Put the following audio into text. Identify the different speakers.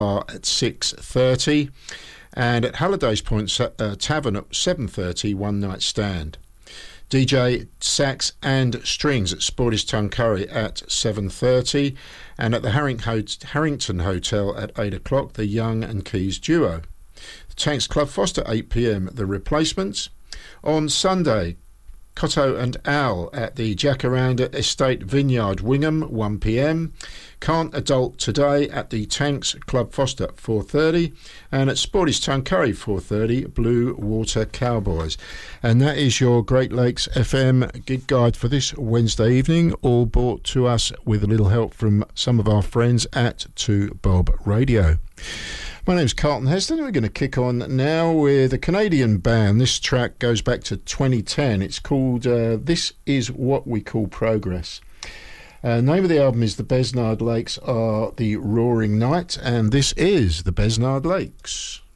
Speaker 1: are at 6:30, and at Halliday's Point Tavern at 7:30, one night stand. DJ Sax and Strings at Sporty's Tuncurry at 7:30, and at the Harrington Hotel at 8 o'clock, the Young and Keys Duo. The Tanks Club Foster 8 p.m, The Replacements. On Sunday, Cotto and Al at the Jacaranda Estate Vineyard, Wingham, 1 p.m. Can't Adult Today at the Tanks Club Foster, 4:30, and at Sporty's Tuncurry, 4:30, Blue Water Cowboys. And that is your Great Lakes FM gig guide for this Wednesday evening, all brought to us with a little help from some of our friends at 2 Bob Radio. My name's Carlton Heston. We're going to kick on now with a Canadian band. This track goes back to 2010. It's called This Is What We Call Progress. Name of the album is The Besnard Lakes Are the Roaring Night, and this is The Besnard Lakes.